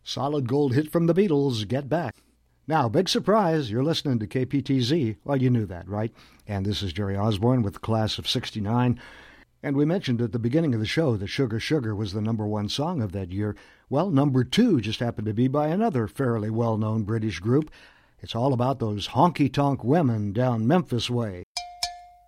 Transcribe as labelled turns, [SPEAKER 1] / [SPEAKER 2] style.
[SPEAKER 1] Solid gold hit from the Beatles, Get Back. Now, big surprise, you're listening to KPTZ. Well, you knew that, right? And this is Jerry Osborne with the class of 69. And we mentioned at the beginning of the show that Sugar Sugar was the #1 song of that year. Well, #2 just happened to be by another fairly well-known British group. It's all about those honky-tonk women down Memphis way.